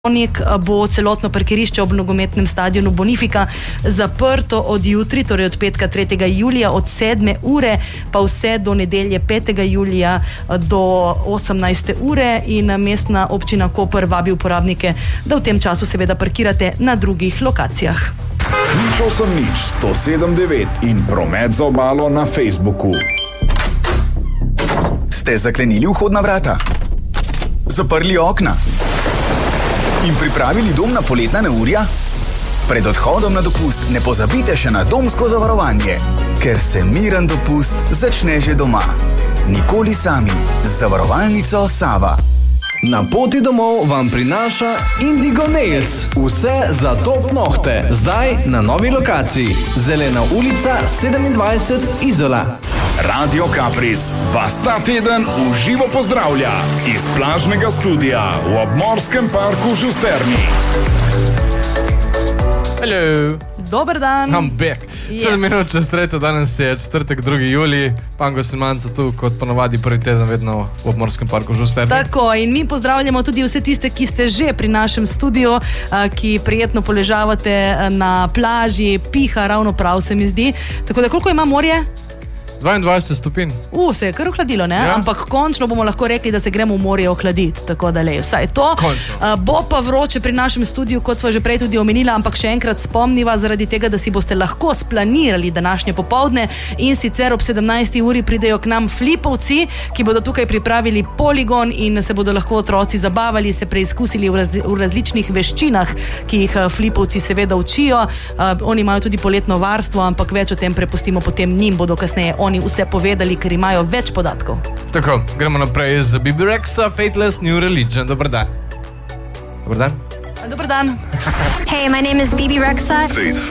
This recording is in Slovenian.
Bo celotno parkirišče ob nogometnem stadionu Bonifika zaprto od jutri, torej od petka 3. julija od 7. ure pa vse do nedelje 5. julija do 18. ure in mestna občina Koper vabi uporabnike, da v tem času seveda parkirate na drugih lokacijah. Nič 107.9 in promet za obalo na Facebooku. Ste zaklenili vhodna vrata? Zaprli okna? In pripravili dom na poletna neurja? Pred odhodom na dopust ne pozabite še na domsko zavarovanje, ker se miren dopust začne že doma. Nikoli sami z zavarovalnico Sava. Na poti domov vam prinaša Indigo Nails. Vse za top nohte. Zdaj na novi lokaciji. Zelena ulica 27 Izola. Radio Kapris vas ta teden v živo pozdravlja iz plažnega studia v obmorskem parku Žusterni. Hello. Dober dan. I'm back. 7 minut čez 3. danes je četrtek 2. julij. Pango sem manjca tu, kot ponovadi prvi teden vedno v obmorskem parku Žusterni. Tako, in mi pozdravljamo tudi vse tiste, ki ste že pri našem studiu, ki prijetno poležavate na plaži, piha ravno prav, se mi zdi. Tako da, koliko ima morje? 22 stopinj. Se je kar ohladilo, ne? Ja. Ampak končno bomo lahko rekli, da se gremo v morje ohladiti, tako da vsaj to. Končno. Bo pa vroče pri našem studiu, kot sva že prej tudi omenila, ampak še enkrat spomniva zaradi tega, da si boste lahko splanirali današnje popoldne in sicer ob 17. uri pridejo k nam Flipovci, ki bodo tukaj pripravili poligon in se bodo lahko otroci zabavali, se preizkusili v različnih veščinah, ki jih Flipovci seveda učijo. Oni imajo tudi poletno varstvo, ampak več o tem prepustimo potem njim, bodo kasneje oni vse povedali, ker imajo več podatkov. Tako, gremo naprej z Bibi Rexa, Faithless New Religion. Dobar dan. Dobar dan. Dobar dan. Hey, my name is Bibi Rexa. Faith